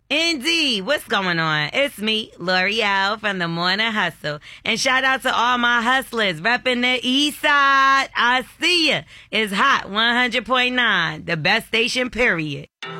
Indeed. What's going on? It's me, L'Oreal from the Morning Hustle. And shout out to all my hustlers repping the east side. I see ya. It's hot 100.9, the best station, period.